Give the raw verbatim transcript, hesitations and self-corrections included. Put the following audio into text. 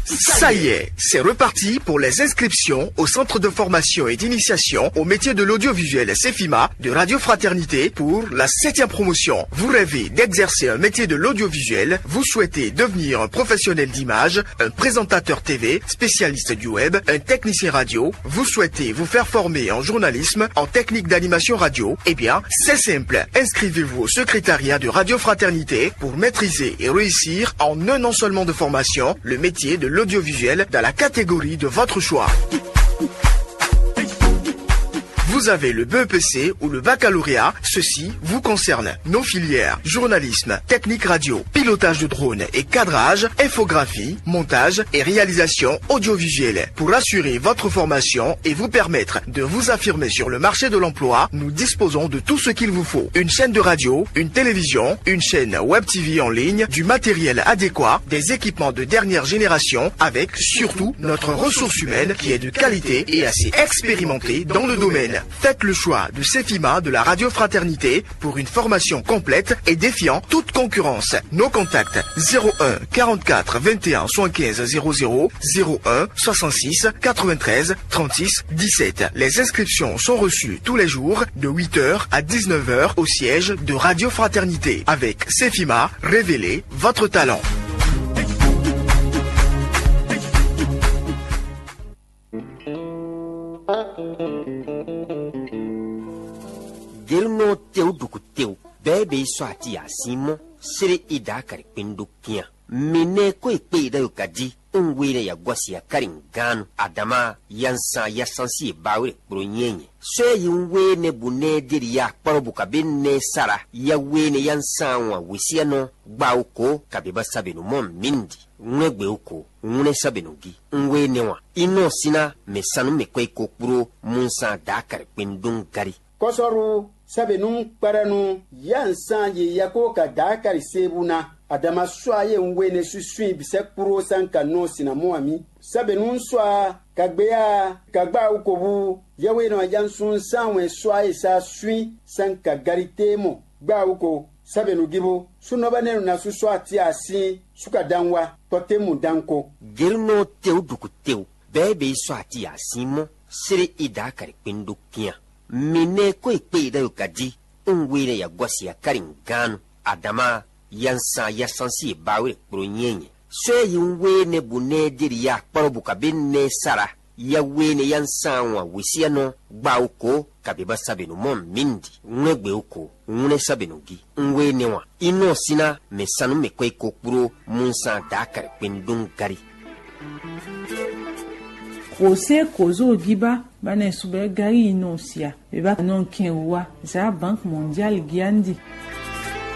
Ça y est, c'est reparti pour les inscriptions au centre de formation et d'initiation au métier de l'audiovisuel CEFIMA de Radio Fraternité pour la septième promotion. Vous rêvez d'exercer un métier de l'audiovisuel, vous souhaitez devenir un professionnel d'image, un présentateur T V, spécialiste du web, un technicien radio, vous souhaitez vous faire former en journalisme, en technique d'animation radio, eh bien, c'est simple. Inscrivez-vous au secrétariat de Radio Fraternité pour maîtriser et réussir en un an seulement de formation le métier de l'audiovisuel dans la catégorie de votre choix. Vous avez le B E P C ou le baccalauréat, ceci vous concerne. Nos filières, journalisme, technique radio, pilotage de drone et cadrage, infographie, montage et réalisation audiovisuelle. Pour assurer votre formation et vous permettre de vous affirmer sur le marché de l'emploi, nous disposons de tout ce qu'il vous faut. Une chaîne de radio, une télévision, une chaîne web T V en ligne, du matériel adéquat, des équipements de dernière génération, avec surtout notre ressource humaine qui est de qualité et assez expérimentée dans le domaine. Faites le choix de CEFIMA de la Radio Fraternité pour une formation complète et défiant toute concurrence. Nos contacts zéro un quarante-quatre vingt et un soixante-quinze zéro zéro, zéro un soixante-six quatre-vingt-treize trente-six dix-sept. Les inscriptions sont reçues tous les jours de huit heures à dix-neuf heures au siège de Radio Fraternité. Avec CEFIMA, révélez votre talent. Gelno teu duku teu, bebe swati ya simo, siri ida kari pindukia. Mine koi kwe da yukadi, unwele ya gwasi ya karingano, adama yansa ya sansi bawe brunyenye. Swe yunwe ne bune diri ya parobu kabine sara, ya wene yansa wa wisiano, bauko kabeba sabinu mon mindi. Ngwe uko, ngune sabinugi, ngwe newa. Ino sina mesanu mekwe kokuro, munsa da kari pindungari. Kosoru sabenu paranu yansan ye yako ka dakari sebuna adama swa ye nwene susui bisek puro sanka no sinamo ami sabenu swa kagbea kagba ukobu yawe no jansun sanwe swa ye sa sui sanka garitemo gba uko sabenu gibo sunobane na suswa ti asi suka danwa totemu danko gelno teu duku teu bebe swa ti asimo siri idakari pindukia. Mine koi kwe da yukadi, unwele ya gwasi ya karingano, adama yansa ya sansi bawe brunyenye. Swe yunwene bune diri ya parobu kabine sara, ya wene yansa wa wisiano, bauko kabeba sabinu mon mindi, ngwe uko, ngune sabinugi, ngwene wa. Ino sina mesanu mekwe kokuro, munsa dakar pendungari. Kose kozo giba bane sube gari inosia beba non kenwa za Banque mondiale giandi.